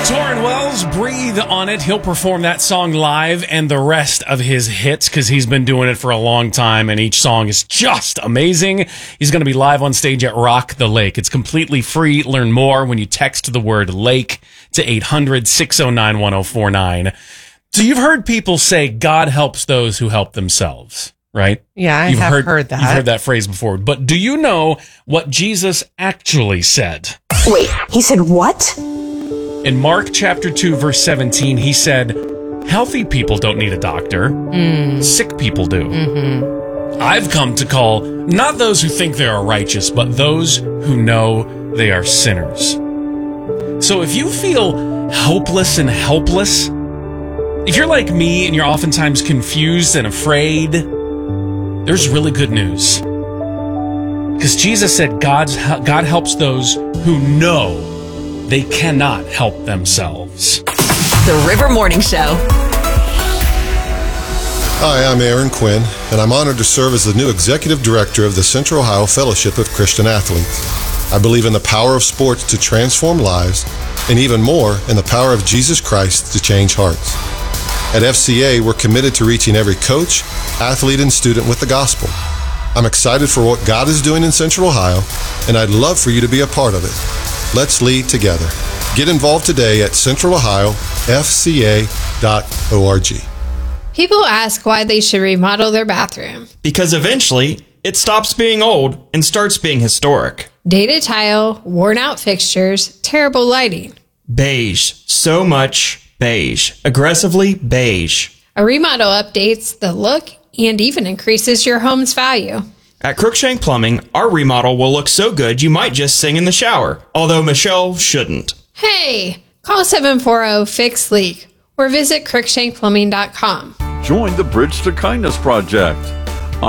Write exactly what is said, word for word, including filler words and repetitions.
Torrin Wells, Breathe on It. He'll perform that song live and the rest of his hits because he's been doing it for a long time and each song is just amazing. He's going to be live on stage at Rock the Lake. It's completely free. Learn more when you text the word lake to eight hundred, six oh nine, one oh four nine. So you've heard people say God helps those who help themselves, right? Yeah, I you've have heard, heard that. You've heard that phrase before. But do you know what Jesus actually said? Wait, he said what? In Mark chapter two, verse seventeen, he said, healthy people don't need a doctor. Mm. Sick people do. Mm-hmm. I've come to call not those who think they are righteous, but those who know they are sinners. So if you feel hopeless and helpless, if you're like me and you're oftentimes confused and afraid, there's really good news. Because Jesus said God's, God helps those who know they cannot help themselves. The River Morning Show. Hi, I'm Aaron Quinn, and I'm honored to serve as the new Executive Director of the Central Ohio Fellowship of Christian Athletes. I believe in the power of sports to transform lives, and even more, in the power of Jesus Christ to change hearts. At F C A, we're committed to reaching every coach, athlete, and student with the gospel. I'm excited for what God is doing in Central Ohio, and I'd love for you to be a part of it. Let's lead together. Get involved today at central ohio f c a dot org. People ask why they should remodel their bathroom. Because eventually, it stops being old and starts being historic. Dated tile, worn out fixtures, terrible lighting. Beige. So much beige. Aggressively beige. A remodel updates the look and even increases your home's value. At Crookshank Plumbing, our remodel will look so good you might just sing in the shower, although Michelle shouldn't. Hey, call seven four zero, fix leak or visit crookshank plumbing dot com. Join the Bridge to Kindness Project.